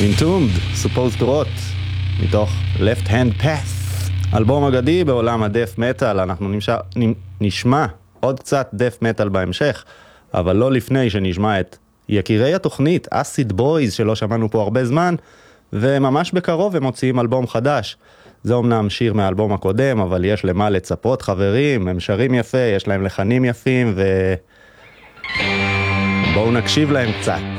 Entombed, Supposed to Rot, מתוך Left Hand Path, אלבום אגדי בעולם הדף מטל. אנחנו נשמע עוד קצת דף מטל בהמשך, אבל לא לפני שנשמע את יקירי התוכנית, אסיד בויז, שלא שמענו פה הרבה זמן, וממש בקרוב הם מוציאים אלבום חדש. זה אומנם שיר מהאלבום הקודם, אבל יש למה לצפות חברים, הם שרים יפה, יש להם לחנים יפים, בואו נקשיב להם קצת.